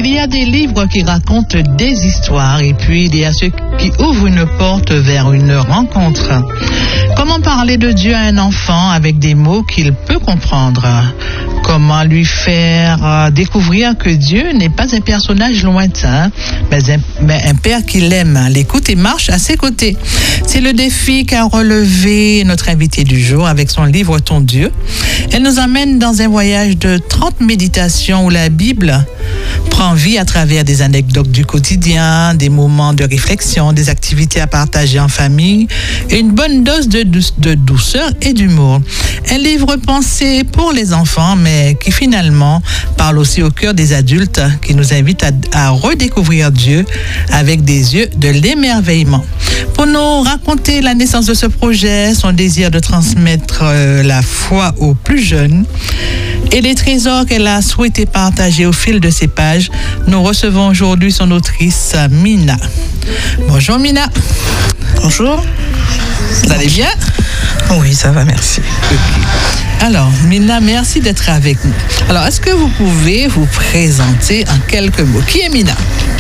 Il y a des livres qui racontent des histoires et puis il y a ceux qui ouvrent une porte vers une rencontre. Comment parler de Dieu à un enfant avec des mots qu'il peut comprendre? Comment lui faire découvrir que Dieu n'est pas un personnage lointain, mais un père qu'il aime, l'écoute et marche à ses côtés? C'est le défi qu'a relevé notre invitée du jour avec son livre Ton Dieu. Elle nous emmène dans un voyage de 30 méditations où la Bible prend vie à travers des anecdotes du quotidien, des moments de réflexion, des activités à partager en famille et une bonne dose de douceur et d'humour. Un livre pensé pour les enfants, mais qui finalement parle aussi au cœur des adultes, qui nous invite à redécouvrir Dieu avec des yeux de l'émerveillement. Pour nous raconter la naissance de ce projet, son désir de transmettre la foi aux plus jeunes et les trésors qu'elle a souhaité partager au fil de ses pages, nous recevons aujourd'hui son autrice, Mina. Bonjour Mina. Bonjour. Vous allez bien? Oui, ça va, merci. Alors, Mina, merci d'être avec nous. Alors, est-ce que vous pouvez vous présenter en quelques mots? Qui est Mina?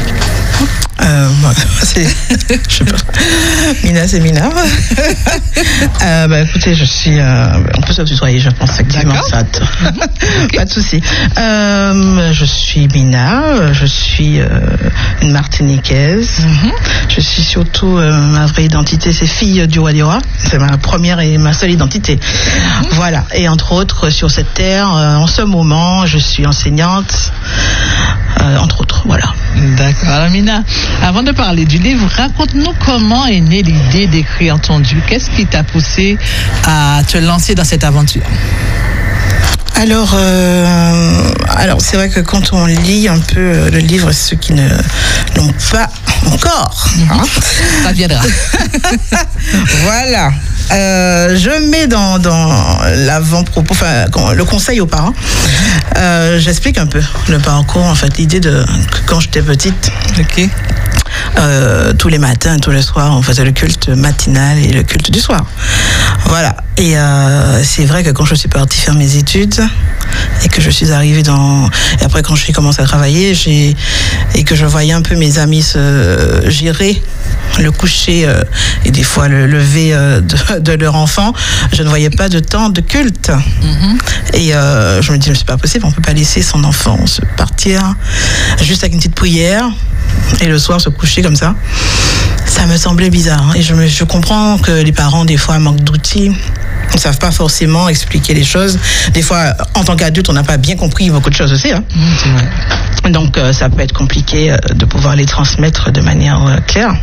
Mina, c'est Mina. Écoutez, je suis... on peut se tutoyer, je pense, effectivement. Ça. Okay. Pas de souci. Je suis Mina, je suis une Martiniquaise. Je suis surtout... ma vraie identité, c'est fille du roi des rois. C'est ma première et ma seule identité. Voilà. Et entre autres, sur cette terre, en ce moment, je suis enseignante. Entre autres, voilà. D'accord. Alors, Mina, avant de parler du livre, raconte-nous comment est née l'idée d'écrire Ton Dieu. Qu'est-ce qui t'a poussé à te lancer dans cette aventure? Alors, c'est vrai que quand on lit un peu le livre, ceux qui ne l'ont pas encore, ça viendra. Voilà. Je mets dans l'avant-propos, le conseil aux parents. J'explique un peu le parcours, en fait, l'idée de quand j'étais petite. Ok. Tous les matins, tous les soirs, on faisait le culte matinal et le culte du soir. Voilà. Et c'est vrai que quand je suis partie faire mes études et que je suis arrivée et après quand j'ai commencé à travailler et que je voyais un peu mes amis se gérer le coucher et des fois le lever de leur enfant, je ne voyais pas de temps de culte. Et je me dis, c'est pas possible, on peut pas laisser son enfant se partir juste avec une petite prière et le soir se coucher comme ça. Ça me semblait bizarre. Et je comprends que les parents, des fois, manquent d'outils. Ils ne savent pas forcément expliquer les choses. Des fois, en tant qu'adulte, on n'a pas bien compris beaucoup de choses aussi. C'est vrai. Donc, ça peut être compliqué de pouvoir les transmettre de manière claire.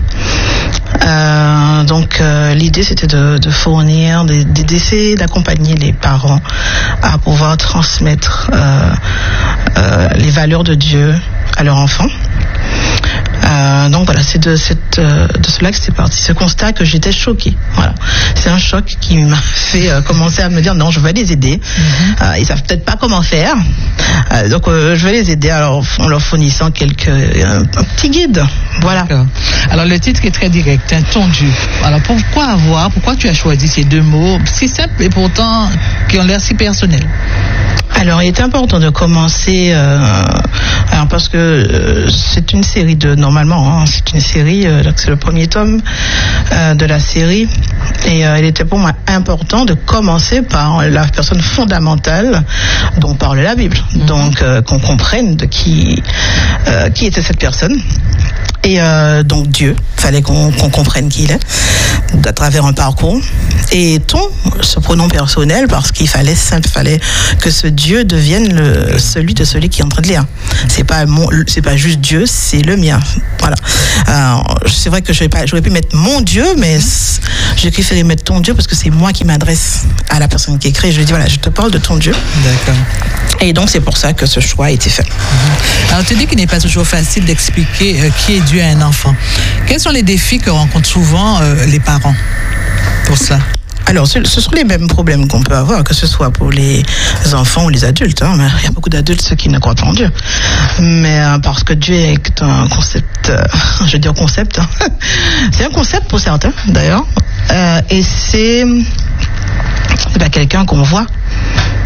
Donc, l'idée, c'était de fournir, d'essayer d'accompagner les parents à pouvoir transmettre les valeurs de Dieu à leurs enfants. Donc voilà, c'est de cela que c'est parti. Ce constat que j'étais choquée. Voilà, c'est un choc qui m'a fait commencer à me dire non, je vais les aider. Ils savent peut-être pas comment faire, donc je vais les aider. Alors en leur fournissant un petit guide. Voilà. D'accord. Alors le titre est très direct, Ton Dieu. Alors pourquoi tu as choisi ces deux mots si simples et pourtant qui ont l'air si personnels? Alors, il est important de commencer, parce que c'est une série c'est une série, c'est le premier tome de la série, et il était pour moi important de commencer par la personne fondamentale dont parle la Bible, donc qu'on comprenne de qui était cette personne. Et donc Dieu, il fallait qu'on comprenne qui il est à travers un parcours. Et ce pronom personnel, parce qu'il fallait que ce Dieu devienne celui qui est en train de lire. C'est pas juste Dieu, c'est le mien. Voilà. Alors, c'est vrai que j'aurais pu mettre mon Dieu, mais j'ai préféré mettre Ton Dieu parce que c'est moi qui m'adresse à la personne qui écrit. Je lui dis voilà, je te parle de ton Dieu. D'accord. Et donc c'est pour ça que ce choix a été fait. Alors tu dis qu'il n'est pas toujours facile d'expliquer qui est Dieu à un enfant. Quels sont les défis que rencontrent souvent les parents pour cela? Alors, ce sont les mêmes problèmes qu'on peut avoir, que ce soit pour les enfants ou les adultes. Il y a beaucoup d'adultes qui ne croient pas en Dieu. Mais parce que Dieu est un concept, je veux dire concept, c'est un concept pour certains d'ailleurs, et c'est quelqu'un qu'on voit.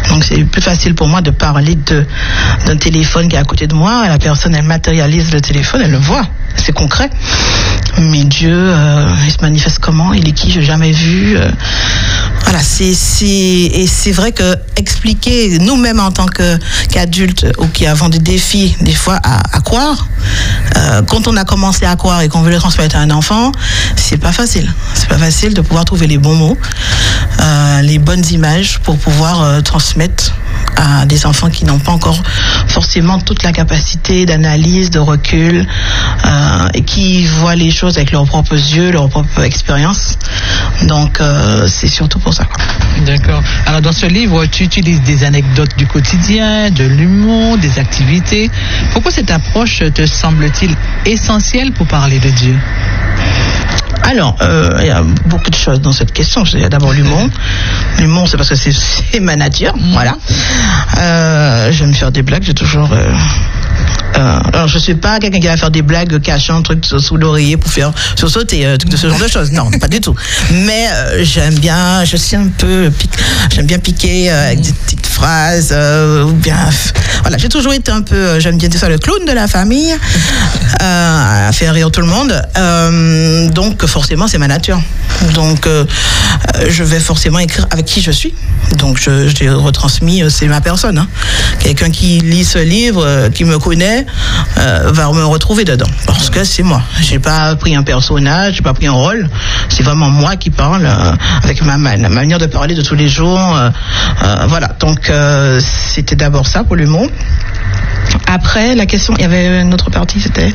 Donc c'est plus facile pour moi de parler d'un téléphone qui est à côté de moi. La personne, elle matérialise le téléphone, elle le voit, c'est concret. Mais Dieu, il se manifeste comment? Il est qui? Je n'ai jamais vu. Voilà, et c'est vrai que expliquer nous-mêmes en tant qu'adultes ou qui avons des défis des fois à croire, quand on a commencé à croire et qu'on veut le transmettre à un enfant, c'est pas facile. C'est pas facile de pouvoir trouver les bons mots, les bonnes images pour pouvoir transmettre à des enfants qui n'ont pas encore forcément toute la capacité d'analyse, de recul, et qui voient les choses avec leurs propres yeux, leur propre expérience. Donc c'est surtout pour ça. D'accord. Alors dans ce livre, tu utilises des anecdotes du quotidien, de l'humour, des activités. Pourquoi cette approche te semble-t-il essentielle pour parler de Dieu? Alors, il y a beaucoup de choses dans cette question. Il y a d'abord l'humour. L'humour, c'est parce que c'est ma nature, voilà. J'aime faire des blagues, j'ai toujours... alors je suis pas quelqu'un qui va faire des blagues cachant un truc sous l'oreiller pour faire sursauter de ce genre de choses, non, pas du tout. Mais j'aime bien, j'aime bien piquer avec des petites phrases ou bien voilà, j'ai toujours été un peu, j'aime bien dire ça, le clown de la famille, à faire rire tout le monde. Donc forcément c'est ma nature. Donc je vais forcément écrire avec qui je suis. Donc je retransmis, c'est ma personne. Hein. Quelqu'un qui lit ce livre, qui me connaît, va me retrouver dedans. Parce que c'est moi. J'ai pas pris un personnage, j'ai pas pris un rôle. C'est vraiment moi qui parle avec ma manière de parler de tous les jours. Voilà. Donc c'était d'abord ça pour l'humour. Après, la question, il y avait une autre partie, c'était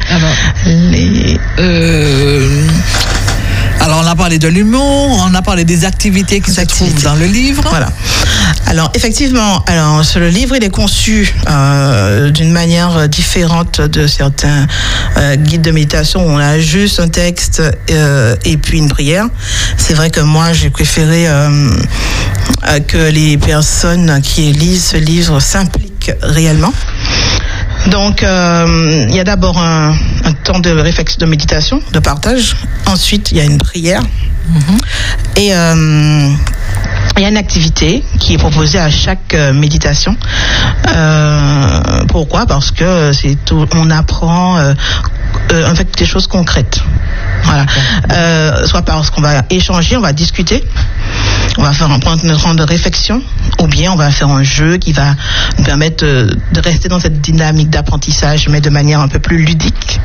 Alors, on a parlé de l'humour, on a parlé des activités qui se trouvent dans le livre. Voilà. Alors, effectivement, le livre, il est conçu d'une manière différente de certains guides de méditation où on a juste un texte et puis une prière. C'est vrai que moi, j'ai préféré que les personnes qui lisent ce livre s'impliquent réellement. Donc, il y a d'abord un temps de réflexion, de méditation, de partage. Ensuite, il y a une prière. Et il y a une activité qui est proposée à chaque méditation. Pourquoi? Parce que on apprend en fait des choses concrètes. Voilà. Soit parce qu'on va échanger, on va discuter, on va faire un temps de réflexion, ou bien on va faire un jeu qui va nous permettre de rester dans cette dynamique d'apprentissage, mais de manière un peu plus ludique.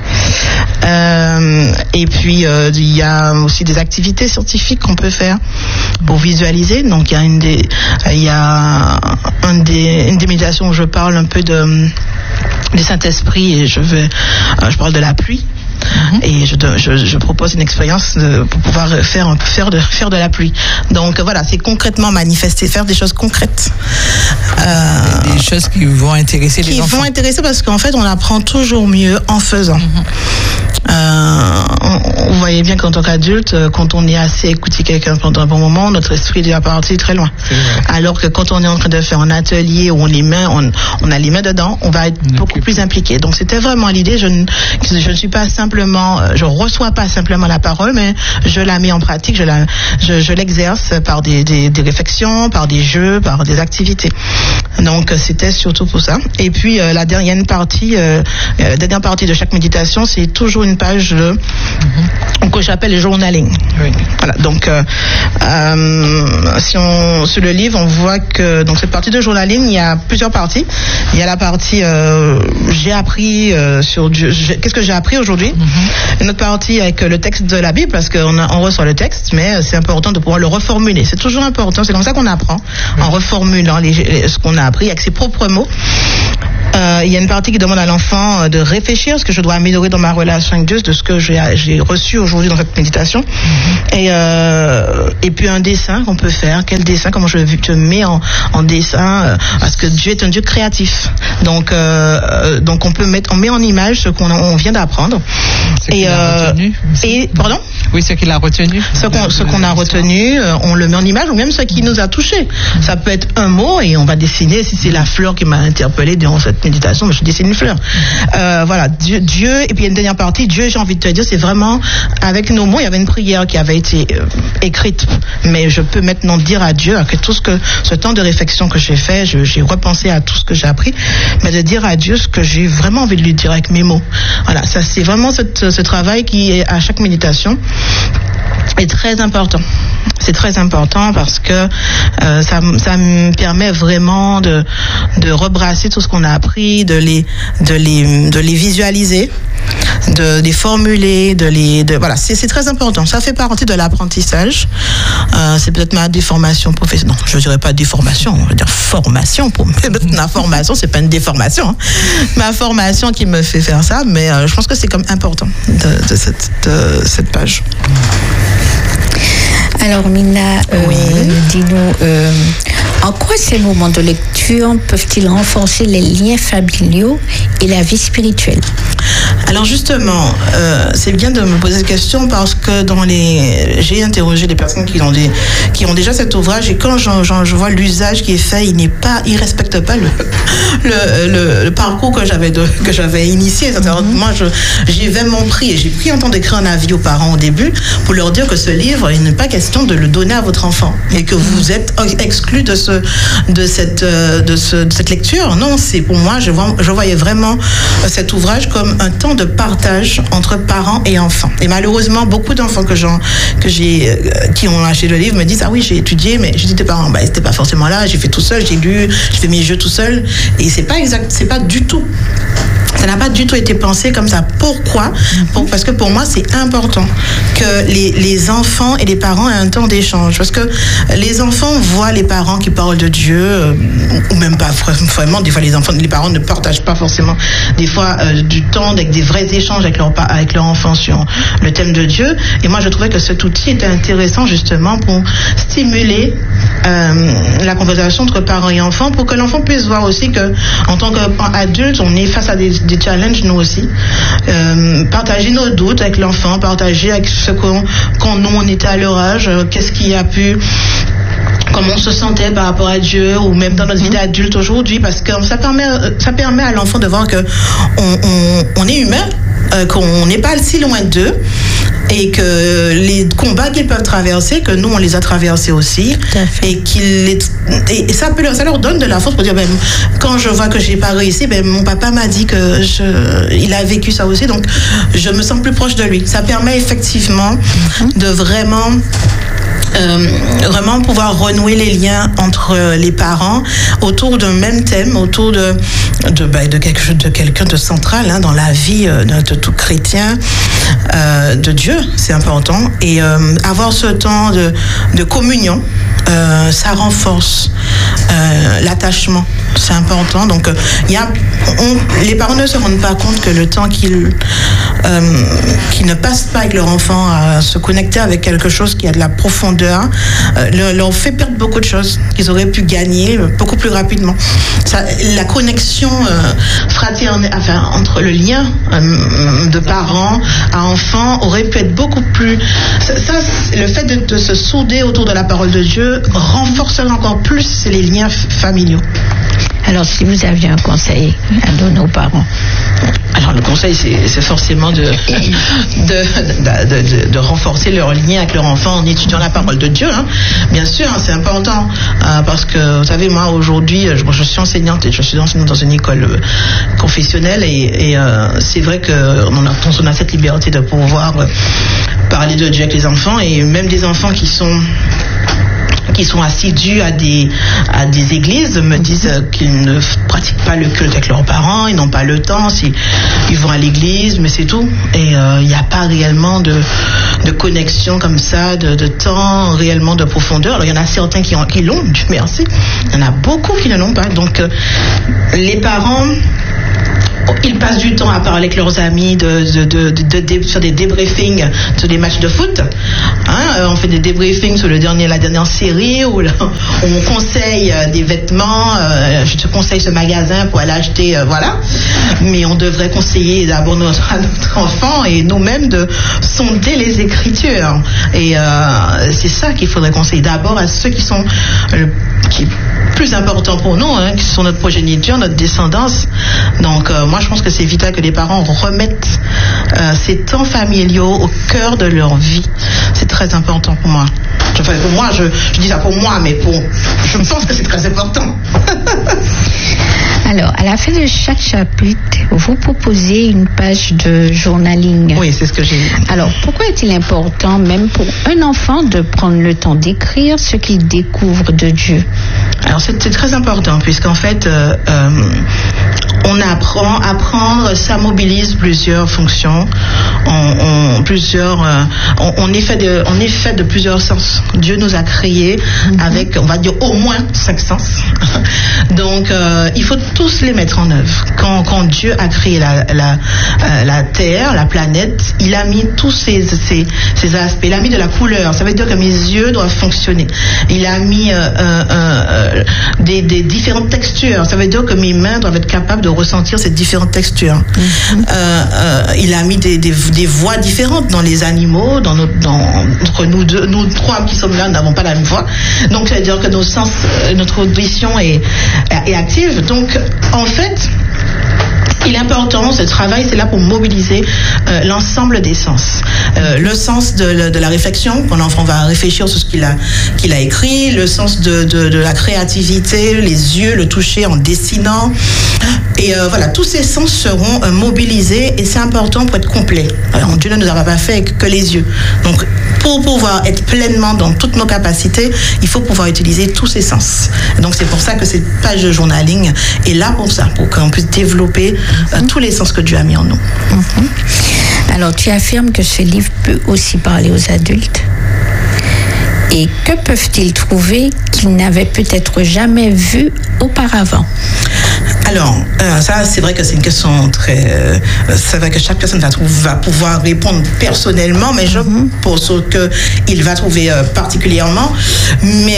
Et puis il y a aussi des activités scientifiques qu'on peut faire pour visualiser. Donc il y a une des méditations où je parle un peu du Saint-Esprit et je parle de la pluie. Et je propose une expérience pour pouvoir faire de la pluie. Donc voilà, c'est concrètement manifester, faire des choses concrètes. Des choses qui vont intéresser les enfants. Qui vont intéresser parce qu'en fait, on apprend toujours mieux en faisant. Vous voyez bien qu'en tant qu'adulte, quand on est assez écouté quelqu'un pendant un bon moment, notre esprit est déjà parti très loin. Alors que quand on est en train de faire un atelier où on a les mains dedans, on va être beaucoup plus impliqué. Donc c'était vraiment l'idée. Je ne suis pas simplement, je reçois pas simplement la parole, mais je la mets en pratique, je l'exerce par des réflexions, par des jeux, par des activités. Donc c'était surtout pour ça. Et puis la dernière partie de chaque méditation, c'est toujours une page que j'appelle le journaling. Oui. Voilà. Donc sur le livre, on voit que donc cette partie de journaling, il y a plusieurs parties. Il y a la partie j'ai appris sur Dieu. Qu'est-ce que j'ai appris aujourd'hui? Une autre partie avec le texte de la Bible, parce qu'on reçoit le texte, mais c'est important de pouvoir le reformuler. C'est toujours important. C'est comme ça qu'on apprend, en reformulant ce qu'on a appris avec ses propres mots. Il y a une partie qui demande à l'enfant de réfléchir ce que je dois améliorer dans ma relation avec Dieu, de ce que j'ai reçu aujourd'hui dans cette méditation. Et puis un dessin qu'on peut faire. Quel dessin? Comment je mets en dessin? Parce que Dieu est un Dieu créatif. Donc on met en image ce qu'on vient d'apprendre. Pardon? Oui, ce qu'il a retenu. Ce qu'on a retenu, on le met en image, ou même ce qui nous a touchés. Ça peut être un mot et on va dessiner. Si c'est la fleur qui m'a interpellé durant cette méditation, je dessine une fleur. Voilà, Dieu, et puis une dernière partie, Dieu, j'ai envie de te dire, c'est vraiment avec nos mots. Il y avait une prière qui avait été écrite, mais je peux maintenant dire à Dieu, après tout ce temps de réflexion que j'ai fait, j'ai repensé à tout ce que j'ai appris, mais de dire à Dieu ce que j'ai vraiment envie de lui dire avec mes mots. Voilà, ça c'est vraiment ce travail qui est à chaque méditation est très important. C'est très important parce que ça me permet vraiment de rebrasser tout ce qu'on a appris, de les visualiser, de les formuler, voilà, c'est très important. Ça fait partie de l'apprentissage. C'est peut-être ma déformation professionnelle. Non, je dirais pas déformation, on va dire formation. Ma formation, c'est pas une déformation. Hein. Ma formation qui me fait faire ça, mais je pense que c'est comme important de cette page. Alors Mina, dis-nous, en quoi ces moments de lecture peuvent-ils renforcer les liens familiaux et la vie spirituelle? Alors justement, c'est bien de me poser cette question parce que j'ai interrogé des personnes qui ont déjà cet ouvrage, et quand je vois l'usage qui est fait, il respecte pas le parcours que j'avais initié. Moi, j'y vais mon prix, et j'ai pris un temps d'écrire un avis aux parents au début pour leur dire que ce livre, il n'est pas question de le donner à votre enfant et que vous êtes exclus de cette lecture. Non, c'est pour moi, je voyais vraiment cet ouvrage comme un temps de partage entre parents et enfants. Et malheureusement, beaucoup d'enfants qui ont acheté le livre me disent: ah oui, j'ai étudié, mais j'ai dit tes parents, ils n'étaient pas forcément là, j'ai fait tout seul, j'ai lu, j'ai fait mes jeux tout seul. Et c'est pas exact, c'est pas du tout. Ça n'a pas du tout été pensé comme ça. Pourquoi ? Parce que pour moi, c'est important que les enfants et les parents aient un temps d'échange. Parce que les enfants voient les parents qui parlent de Dieu, ou même pas vraiment. Des fois, les parents ne partagent pas forcément des fois du temps avec des vrais échanges avec leur enfant sur le thème de Dieu. Et moi, je trouvais que cet outil était intéressant justement pour stimuler la conversation entre parents et enfants, pour que l'enfant puisse voir aussi que en tant qu'adulte, on est face à des challenges nous aussi. Partager nos doutes avec l'enfant, partager avec ce quand nous on était à leur âge, qu'est-ce qui a pu, comment on se sentait par rapport à Dieu, ou même dans notre vie d'adulte aujourd'hui, parce que ça permet à l'enfant de voir que on est humain, qu'on n'est pas si loin d'eux, et que les combats qu'ils peuvent traverser, que nous on les a traversés aussi, et ça leur donne de la force pour dire, quand je vois que j'ai pas réussi, mon papa m'a dit que il a vécu ça aussi, donc je me sens plus proche de lui. Ça permet effectivement de vraiment pouvoir renouer les liens entre les parents autour d'un même thème, autour de quelqu'un de central dans la vie de tout chrétien, de Dieu, c'est important. Et avoir ce temps de communion, ça renforce l'attachement, c'est important. Donc les parents ne se rendent pas compte que le temps qu'ils ne passent pas avec leur enfant à se connecter avec quelque chose qui a de la profondeur, leur fait perdre beaucoup de choses qu'ils auraient pu gagner beaucoup plus rapidement. La connexion fraternelle, entre le lien de parents à enfants aurait pu être beaucoup plus... le fait de se souder autour de la parole de Dieu renforcerait encore plus les liens familiaux. Alors, si vous aviez un conseil à donner aux parents? Alors, le conseil, c'est forcément de renforcer leur lien avec leur enfant en étudiant la parole de Dieu. Bien sûr, c'est important, parce que, vous savez, moi, aujourd'hui, je suis enseignante, et je suis enseignante dans une école confessionnelle, et c'est vrai qu'on a cette liberté de pouvoir parler de Dieu avec les enfants, et même des enfants qui sont assidus à des églises me disent qu'ils ne pratiquent pas le culte avec leurs parents, ils n'ont pas le temps, ils vont à l'église, mais c'est tout. Et il n'y a pas réellement de connexion comme ça, de temps réellement de profondeur. Alors il y en a certains qui l'ont, Dieu merci. Il y en a beaucoup qui ne l'ont pas. Donc les parents, ils passent du temps à parler avec leurs amis, sur des débriefings sur des matchs de foot. On fait des débriefings sur la dernière série, où on conseille des vêtements. Je te conseille ce magasin pour aller acheter, voilà. Mais on devrait conseiller d'abord à notre enfant et nous-mêmes de sonder les Écritures. Et c'est ça qu'il faudrait conseiller d'abord à ceux qui sont plus importants pour nous, qui sont notre progéniture, notre descendance. Donc moi je pense que c'est vital que les parents remettent ces temps familiaux au cœur de leur vie. C'est très important pour moi. Enfin, pour moi, je dis ça pour moi, mais je pense que c'est très important. Alors, à la fin de chaque chapitre, vous proposez une page de journaling. Oui, c'est ce que j'ai dit. Alors, pourquoi est-il important, même pour un enfant, de prendre le temps d'écrire ce qu'il découvre de Dieu? Alors, c'est très important, puisqu'en fait, on apprend, apprendre, ça mobilise plusieurs fonctions, on est fait de plusieurs sens. Dieu nous a créés avec, on va dire, au moins 5 sens. Donc, il faut tous les mettre en œuvre. Quand Dieu a créé la Terre, la planète, il a mis tous ces aspects. Il a mis de la couleur. Ça veut dire que mes yeux doivent fonctionner. Il a mis des différentes textures. Ça veut dire que mes mains doivent être capables de ressentir ces différentes textures. Il a mis des voix différentes dans les animaux, entre nous trois qui sommes là, nous n'avons pas la même voix. Donc, ça veut dire que nos sens, notre audition est active. Donc, en fait, il est important, ce travail, c'est là pour mobiliser l'ensemble des sens. Le sens de la réflexion, quand l'enfant va réfléchir sur ce qu'il a écrit, le sens de la créativité, les yeux, le toucher en dessinant. Et voilà, tous ces sens seront mobilisés et c'est important pour être complet. Alors, Dieu ne nous a pas fait que les yeux. Donc, pour pouvoir être pleinement dans toutes nos capacités, il faut pouvoir utiliser tous ces sens. Donc, c'est pour ça que cette page de journaling est là pour ça, pour qu'on puisse développer tous les sens que Dieu a mis en nous. Alors, tu affirmes que ce livre peut aussi parler aux adultes. Et que peuvent-ils trouver qu'ils n'avaient peut-être jamais vu auparavant? Alors, ça, c'est vrai que c'est une question très... c'est vrai que chaque personne va pouvoir répondre personnellement, mais je pense qu'il va trouver particulièrement. Mais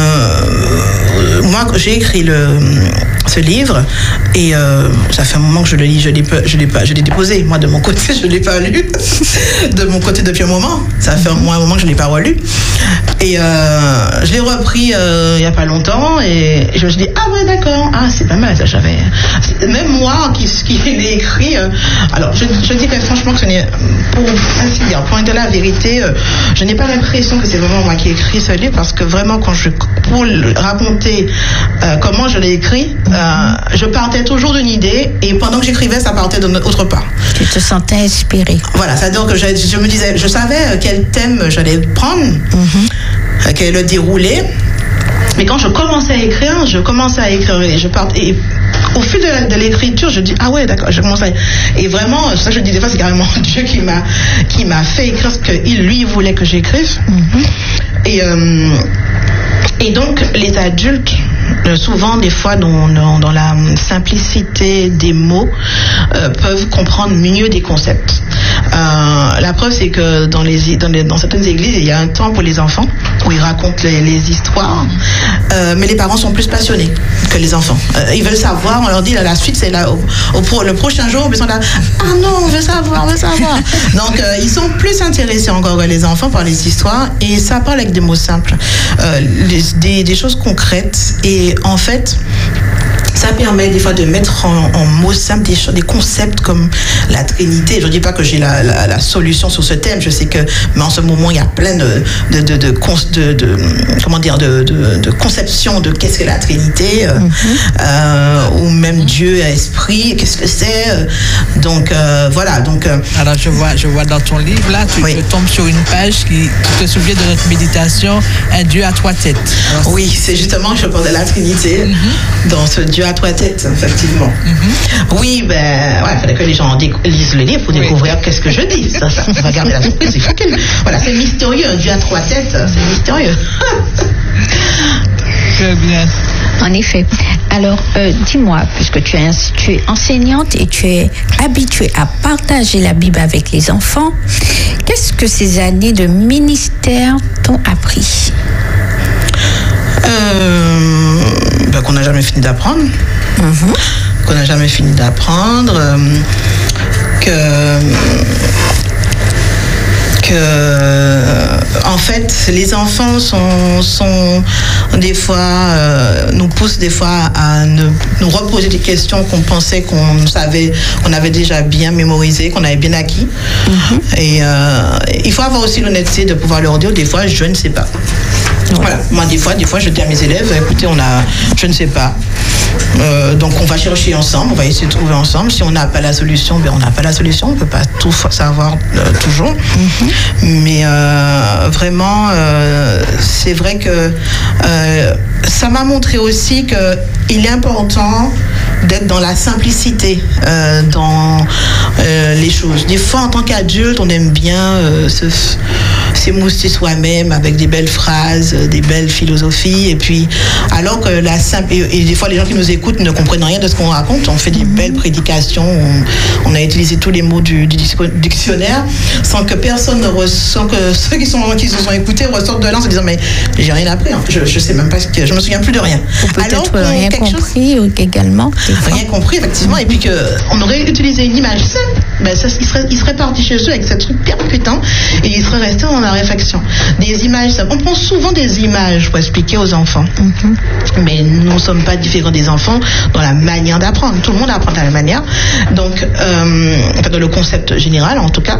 moi, j'ai écrit ce livre et ça fait un moment que je le lis, je l'ai déposé. Moi, de mon côté, je ne l'ai pas lu. De mon côté, depuis un moment. Ça fait un moment que je ne l'ai pas relu. Et je l'ai repris il n'y a pas longtemps et je me suis dit, ah ouais, d'accord, c'est pas mal, ça j'avais... Même moi qui l'ai écrit, alors je dis que franchement que ce n'est, pour dire la vérité, je n'ai pas l'impression que c'est vraiment moi qui ai écrit ce livre, parce que vraiment pour raconter comment je l'ai écrit, je partais toujours d'une idée et pendant que j'écrivais, ça partait d'autre part. Tu te sentais inspirée. Voilà, c'est-à-dire que je me disais, je savais quel thème j'allais prendre, quel le dérouler. Mais quand je commençais à écrire et et au fil de l'écriture, je dis, ah ouais, d'accord, je commence à... Et vraiment, ça je dis des fois, c'est carrément Dieu qui m'a fait écrire ce qu'il, lui, voulait que j'écrive. Et donc, les adultes, souvent, des fois, dans la simplicité des mots, peuvent comprendre mieux des concepts. La preuve, c'est que dans certaines églises, il y a un temps pour les enfants où ils racontent les histoires, mais les parents sont plus passionnés que les enfants. Ils veulent savoir, on leur dit la suite, c'est là, le prochain jour, ils sont là, ah non, on veut savoir. Donc, ils sont plus intéressés encore que les enfants par les histoires, et ça parle avec des mots simples, des choses concrètes, et en fait, ça permet des fois de mettre en mots simples des concepts comme la Trinité. Je ne dis pas que j'ai la solution sur ce thème. Je sais que, mais en ce moment, il y a plein de conceptions de qu'est-ce que la Trinité, ou même Dieu, esprit, qu'est-ce que c'est. Donc voilà. Donc alors je vois dans ton livre là, tu tombes sur une page qui te souvient de notre méditation, un Dieu à 3 têtes. Alors, oui, c'est justement, je parle de la Trinité dans ce Dieu à 3 têtes, effectivement. Oui, il fallait que les gens lisent le livre pour découvrir qu'est-ce que je dis. Ça, on va garder la surprise. Voilà, c'est mystérieux, un Dieu à 3 têtes, c'est mystérieux. Très bien. En effet. Alors, dis-moi, puisque tu es enseignante et tu es habituée à partager la Bible avec les enfants, qu'est-ce que ces années de ministère t'ont appris? Qu'on n'a jamais fini d'apprendre. Qu'on n'a jamais fini d'apprendre. En fait, les enfants sont des fois nous poussent des fois à nous reposer des questions qu'on pensait qu'on savait, qu'on avait déjà bien mémorisées, qu'on avait bien acquis. Et il faut avoir aussi l'honnêteté de pouvoir leur dire des fois je ne sais pas. Voilà. Moi des fois je dis à mes élèves, écoutez, je ne sais pas. Donc on va chercher ensemble, on va essayer de trouver ensemble. Si on n'a pas la solution, on n'a pas la solution, on ne peut pas tout savoir toujours. Mais vraiment, c'est vrai que ça m'a montré aussi qu'il est important d'être dans la simplicité dans les choses. Des fois, en tant qu'adulte, on aime bien s'émoustiller soi-même avec des belles phrases, des belles philosophies, et puis alors que et des fois les gens qui nous écoutent ne comprennent rien de ce qu'on raconte. On fait des belles prédications, on a utilisé tous les mots du dictionnaire sans que personne ne ressent, que ceux qui se sont écoutés ressortent de là en se disant mais j'ai rien appris, hein. Je sais même pas je me souviens plus de rien. Ou peut-être rien compris également. Rien compris effectivement, et puis qu'on aurait utilisé une image seule, ça, ils seraient partis chez eux avec ce truc percutant et ils seraient restés dans la réflexion. Des images, on prend souvent des images pour expliquer aux enfants, mais nous ne sommes pas différents des enfants dans la manière d'apprendre. Tout le monde apprend de la même manière. Donc, dans le concept général, en tout cas,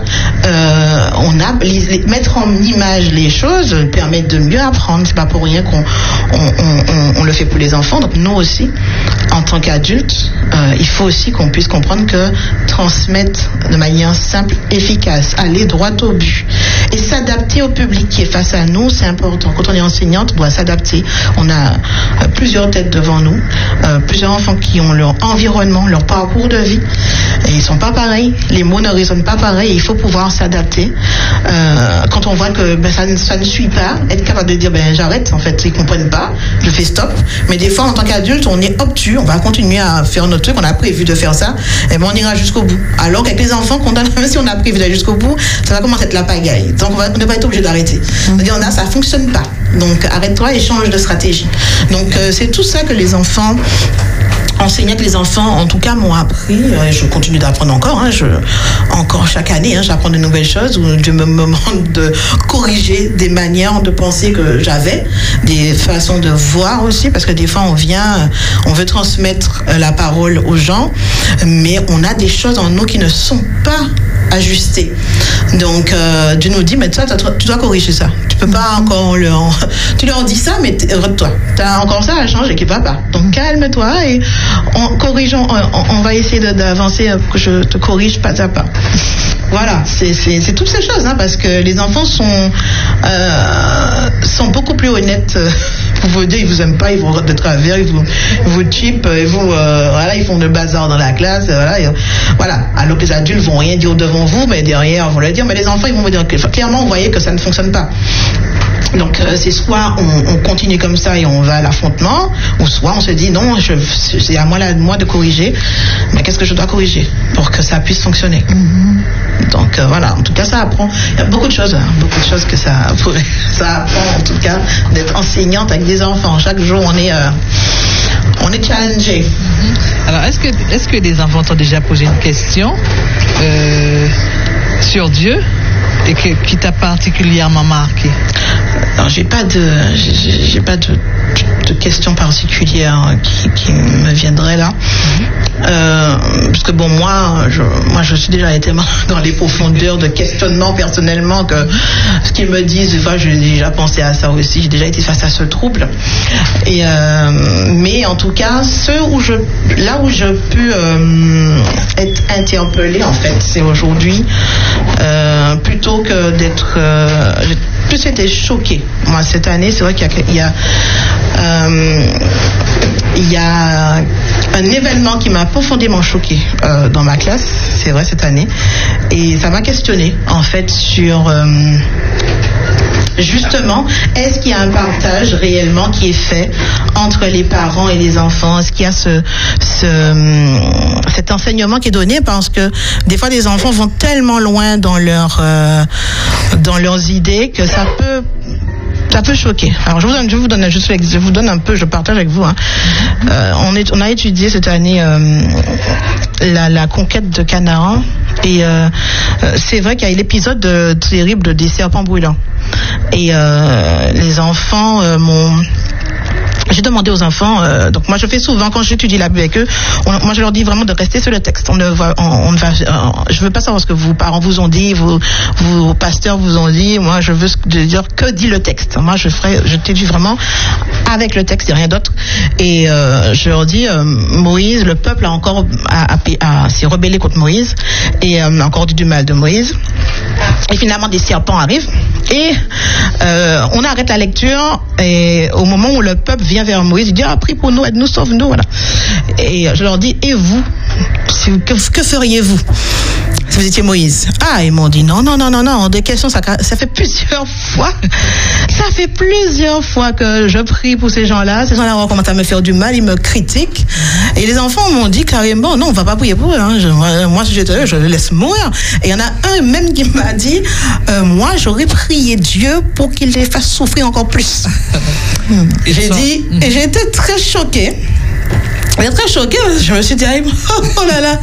mettre en image les choses permet de mieux apprendre. C'est pas pour rien qu'on le fait pour les enfants. Donc, nous aussi, en tant qu'adultes, il faut aussi qu'on puisse comprendre que transmettre de manière simple, efficace, aller droit au but et s'adapter au public qui est face à nous, c'est important. Quand on est enseignante, on doit s'adapter. On a plusieurs têtes devant nous, plusieurs enfants qui ont leur environnement, leur parcours de vie, et ils sont pas pareils. Les mots ne résonnent pas pareil. Il faut pouvoir s'adapter. Quand on voit que ça ne suit pas, être capable de dire j'arrête. En fait, ils comprennent pas. Je fais stop. Mais des fois, en tant qu'adulte, on est obtus. On va continuer à faire notre truc. On a prévu de faire ça. Et on ira jusqu'au bout. Alors qu'avec les enfants, même si on a prévu d'aller jusqu'au bout, ça va commencer à être la pagaille. Donc on ne va être obligé d'arrêter. C'est-à-dire ça fonctionne pas. Donc arrête-toi et change de stratégie. Donc c'est tout ça que les enfants, enseignants, que les enfants en tout cas m'ont appris. Je continue d'apprendre encore. Encore chaque année, j'apprends de nouvelles choses, où Dieu me demande de corriger des manières de penser que j'avais, des façons de voir aussi, parce que des fois on veut transmettre la parole aux gens, mais on a des choses en nous qui ne sont pas ajustées. Donc Dieu nous dit, mais toi, tu dois corriger ça. Tu peux pas encore tu leur dis ça, mais toi, tu as encore ça à changer qui va pas. Donc calme-toi et on va essayer d'avancer, que je te corrige pas à pas. Voilà, c'est toutes ces choses, parce que les enfants sont beaucoup plus honnêtes. Pour vous dire, ils vous aiment pas, ils vont de travers, ils vous cheap, ils font le bazar dans la classe, voilà. Alors que les adultes vont rien dire devant vous, mais derrière vont le dire. Mais les enfants, ils vont vous dire clairement, vous voyez que ça ne fonctionne pas. Donc c'est soit on continue comme ça et on va à l'affrontement, ou soit on se dit non, c'est à moi de corriger, mais qu'est-ce que je dois corriger pour que ça puisse fonctionner. Donc voilà, en tout cas ça apprend, il y a beaucoup de choses que ça apprend en tout cas d'être enseignante avec des enfants. Chaque jour on est challengé. Alors est-ce que des enfants t'ont déjà posé une question sur Dieu et qui t'a particulièrement marqué? Alors, j'ai pas de questions particulières qui me viendraient là. Parce que moi je suis déjà été dans les profondeurs de questionnement personnellement, que ce qu'ils me disent, des fois j'ai déjà pensé à ça aussi, j'ai déjà été face à ce trouble. Et mais en tout cas, là où je peux être interpellée en fait, c'est aujourd'hui, plutôt que d'être j'ai plus été choquée. Moi cette année, c'est vrai qu'il y a un événement qui m'a profondément choquée dans ma classe, c'est vrai, cette année, et ça m'a questionnée en fait sur justement, est-ce qu'il y a un partage réellement qui est fait entre les parents et les enfants? Est-ce qu'il y a cet enseignement qui est donné? Parce que des fois, les enfants vont tellement loin dans leurs idées que ça peut choquer. Alors je vous donne un peu, je partage avec vous. Hein. On a étudié cette année la conquête de Canaan et c'est vrai qu'il y a l'épisode terrible des serpents brûlants. Et les enfants j'ai demandé aux enfants, donc moi je fais souvent quand j'étudie la Bible avec eux, moi je leur dis vraiment de rester sur le texte. Je veux pas savoir ce que vos parents vous ont dit, vos pasteurs vous ont dit. Moi je veux dire que dit le texte. Moi je t'édie vraiment avec le texte et rien d'autre. Et je leur dis, Moïse, le peuple s'est rebellé contre Moïse et a encore dit du mal de Moïse. Et finalement des serpents arrivent et on arrête la lecture et au moment où le peuple vient vers Moïse, il dit prie pour nous, aide-nous, sauve-nous, voilà. Et je leur dis, et vous, que feriez-vous si vous étiez Moïse? Ils m'ont dit non, des questions, ça fait plusieurs fois que je prie pour ces gens-là commencent à me faire du mal, ils me critiquent et les enfants m'ont dit carrément non, on va pas prier pour eux, hein. Moi si j'étais eux, je les laisse mourir. Et il y en a un même qui m'a dit moi j'aurais prié Dieu pour qu'il les fasse souffrir encore plus. Et j'ai été très choquée. J'étais très choquée, je me suis dit, oh là là,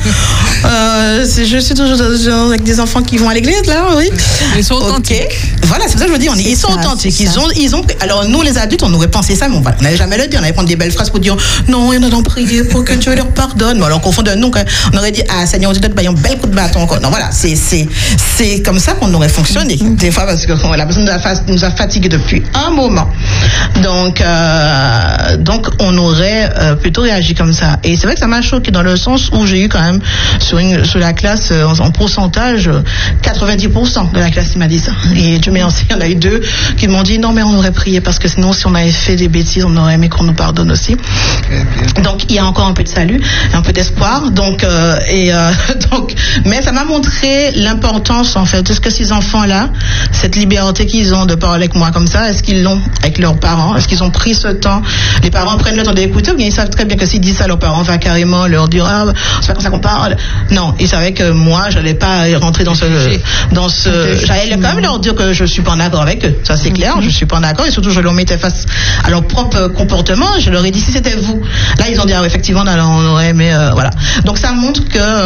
je suis toujours avec des enfants qui vont à l'église, là, oui. Ils sont authentiques. Okay. Voilà, c'est ça que je me dis, ils sont authentiques. Ils ont, alors nous, les adultes, on aurait pensé ça, mais on n'allait jamais le dire. On allait prendre des belles phrases pour dire, non, ils ont prié pour que Dieu leur pardonne. Mais alors, on confond de nous, on aurait dit, Seigneur, Dieu, un bel coup de bâton. Non, voilà, c'est comme ça qu'on aurait fonctionné. Des fois, parce que la personne nous a fatigués depuis un moment. Donc on aurait plutôt réagi comme ça. Et c'est vrai que ça m'a choqué dans le sens où j'ai eu quand même sur la classe en pourcentage 90% de la classe qui m'a dit ça. Et Dieu merci, il y en a eu 2 qui m'ont dit non mais on aurait prié parce que sinon si on avait fait des bêtises on aurait aimé qu'on nous pardonne aussi. Donc il y a encore un peu de salut, un peu d'espoir. Donc mais ça m'a montré l'importance en fait. Est-ce que ces enfants-là, cette liberté qu'ils ont de parler avec moi comme ça, est-ce qu'ils l'ont avec leurs parents? Est-ce qu'ils ont pris ce temps? Les parents prennent le temps d'écouter ou bien ils savent très bien que s'ils disent ça à leurs parents, on va carrément leur dire c'est pas comme ça qu'on parle. Non, ils savaient que moi j'allais pas rentrer dans ce j'allais quand même leur dire que je suis pas en accord avec eux. Ça c'est clair, je suis pas en accord et surtout je leur mettais face à leur propre comportement. Je leur ai dit si c'était vous. Là ils ont dit effectivement on aurait aimé voilà. Donc ça montre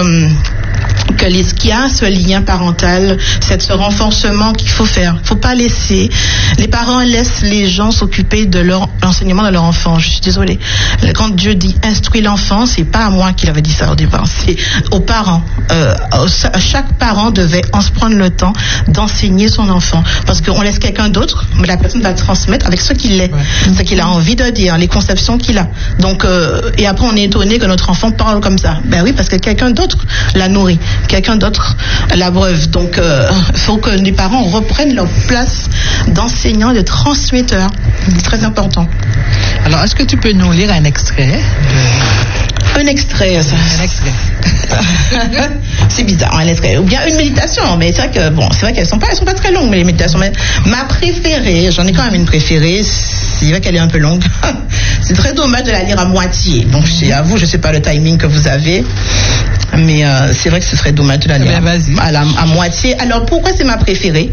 qu'il y a ce lien parental, ce renforcement qu'il faut faire. Il faut pas laisser. Les parents laissent les gens s'occuper de l'enseignement de leur enfant. Je suis désolée. Quand Dieu dit instruis l'enfant, c'est pas à moi qu'il avait dit ça au départ. C'est aux parents. Chaque parent devait se prendre le temps d'enseigner son enfant. Parce qu'on laisse quelqu'un d'autre, mais la personne va transmettre avec ce qu'il est, ce qu'il a envie de dire, les conceptions qu'il a. Donc, et après on est étonné que notre enfant parle comme ça. Ben oui, parce que quelqu'un d'autre l'a nourri. Quelqu'un d'autre l'abreuve. Donc, il faut que les parents reprennent leur place d'enseignants et de transmetteurs. C'est très important. Alors, est-ce que tu peux nous lire un extrait? Un extrait, ça. Un extrait. C'est bizarre, un extrait. Ou bien une méditation. Mais c'est vrai qu'elles sont pas très longues, mais les méditations. Mais ma préférée, j'en ai quand même une préférée. C'est vrai qu'elle est un peu longue. C'est très dommage de la lire à moitié. Donc, à vous, je sais pas le timing que vous avez. Mais c'est vrai que ce serait dommage de la lire à moitié. Alors pourquoi c'est ma préférée?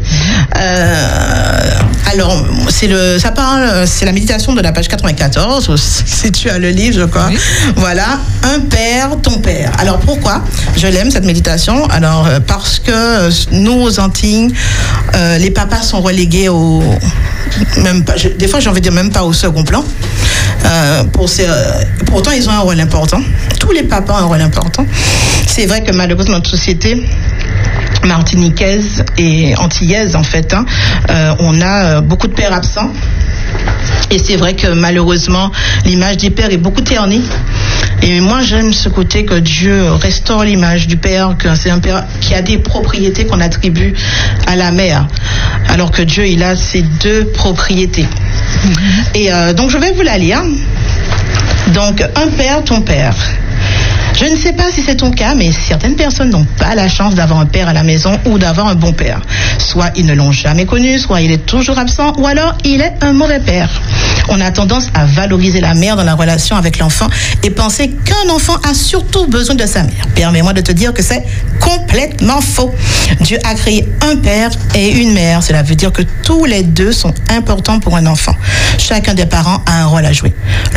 Alors c'est la méditation de la page 94. Si tu as le livre, je crois. Oui. Voilà, un père, ton père. Alors pourquoi je l'aime cette méditation? Alors parce que nous aux Antilles, les papas sont relégués des fois j'ai envie de dire même pas au second plan. Pourtant ils ont un rôle important. Tous les papas ont un rôle important. C'est vrai que malheureusement notre société martiniquaise et antillaise en fait, on a beaucoup de pères absents. Et c'est vrai que malheureusement l'image des pères est beaucoup ternie. Et moi j'aime ce côté que Dieu restaure l'image du père, que c'est un père qui a des propriétés qu'on attribue à la mère, alors que Dieu il a ces 2 propriétés. Et donc je vais vous la lire. Donc un père, ton père. Je ne sais pas si c'est ton cas, mais certaines personnes n'ont pas la chance d'avoir un père à la maison ou d'avoir un bon père. Soit ils ne l'ont jamais connu, soit il est toujours absent, ou alors il est un mauvais père. On a tendance à valoriser la mère dans la relation avec l'enfant et penser qu'un enfant a surtout besoin de sa mère. Permets-moi de te dire que c'est complètement faux. Dieu a créé un père et une mère. Cela veut dire que tous les deux sont importants pour un enfant. Chacun des parents a un rôle à jouer.